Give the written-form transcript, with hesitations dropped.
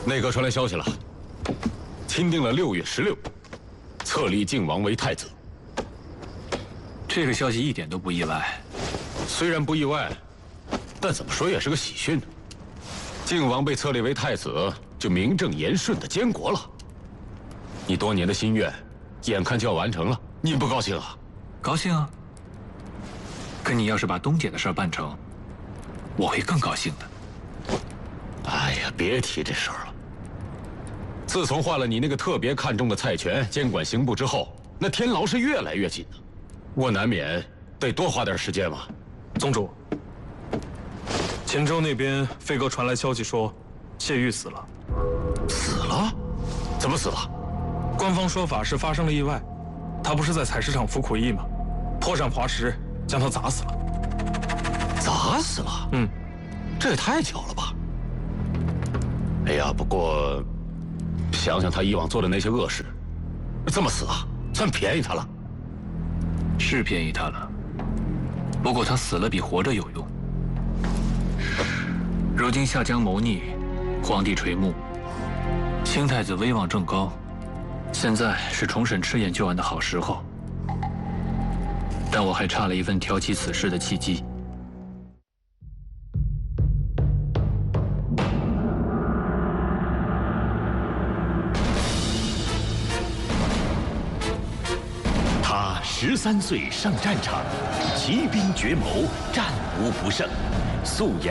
内阁传来消息了，钦定了6月16，册立靖王为太子。 这个消息一点都不意外。 虽然不意外，但怎么说也是个喜讯呢。靖王被册立为太子，就名正言顺的监国了。你多年的心愿，眼看就要完成了，你不高兴啊？ 高兴啊！可你要是把东姐的事儿办成，我会更高兴的。 哎呀，别提这事儿了。自从换了你那个特别看重的蔡权监管刑部之后，那天牢是越来越紧呢。我难免得多花点时间嘛。 宗主，秦州那边飞鸽传来消息说，谢玉死了。 死了？怎么死了？ 官方说法是发生了意外，他不是在采石场服苦役吗？坡上滑石将他砸死了。 砸死了？ 嗯， 这也太巧了吧。哎呀，不过想想他以往做的那些恶事，这么死啊，算便宜他了。 是便宜他了，不过他死了比活着有用。如今下江谋逆，皇帝垂暮，清太子威望正高，现在是重审赤焰旧案的好时候。但我还差了一份挑起此事的契机。 他13岁上战场，骑兵绝谋，战无不胜，素颜。